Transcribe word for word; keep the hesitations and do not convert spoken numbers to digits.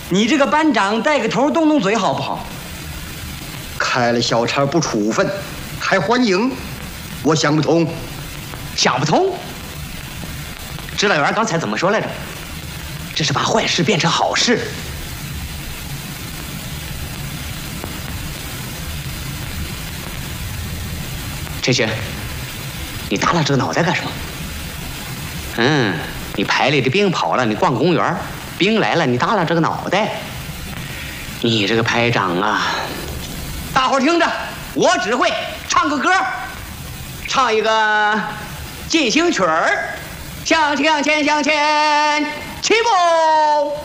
你这个班长带个头动动嘴好不好？ 开了小差不处分，还欢迎，我想不通。 想不通？指导员刚才怎么说来着？这是把坏事变成好事。晨晨，你耷拉这个脑袋干什么？嗯，你排里的兵跑了，你逛公园，兵来了，你耷拉这个脑袋。你这个排长啊，大伙儿听着，我指挥，唱个歌，唱一个进行曲儿，向前向前向前，起步。